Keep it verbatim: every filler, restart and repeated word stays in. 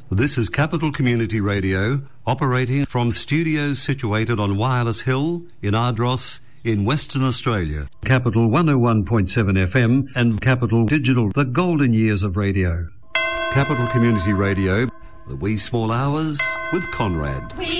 This is Capital Community Radio, operating from studios situated on Wireless Hill in Ardross in Western Australia. Capital one oh one point seven F M and Capital Digital, the golden years of radio. Capital Community Radio, the wee small hours with Conrad.